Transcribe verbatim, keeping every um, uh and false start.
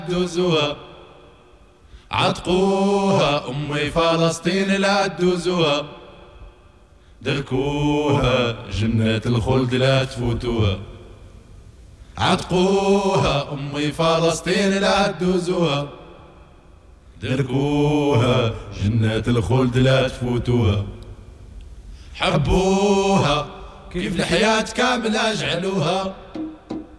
تدوزوها، عتقوها أمي فلسطين لا تدوزوها، دركوها جنة الخلد لا تفوتوها، عتقوها أمي فلسطين لا تدوزوها، دركوها جنة الخلد لا تفوتوها، حبوها كيف الحياة كاملة اجعلوها.